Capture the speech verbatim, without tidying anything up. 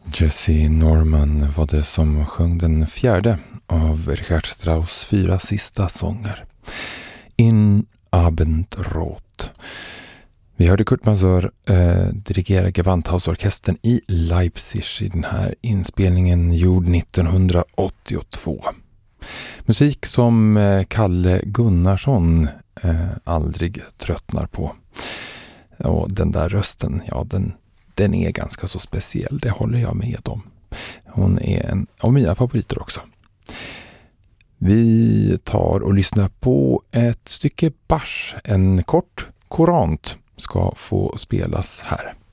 Jesse Norman var det som sjöng den fjärde av Richard Strauss fyra sista sånger. In Abendrot. Vi hörde Kurt Masur eh, dirigera Gewandhausorkestern i Leipzig i den här inspelningen gjord nittonhundraåttiotvå. Musik som eh, Kalle Gunnarsson eh, aldrig tröttnar på. Och den där rösten, ja den, den är ganska så speciell, det håller jag med om. Hon är en av mina favoriter också. Vi tar och lyssnar på ett stycke Bach, en kort korant ska få spelas här.